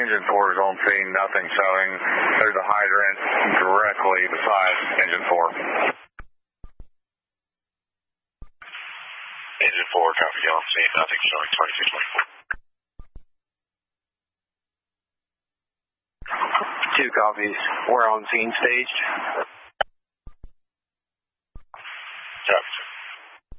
engine 4 is on scene, nothing showing. There's a hydrant directly beside engine 4. Engine 4, copy, on scene, nothing showing, 2624. 2 copies. We're on scene staged.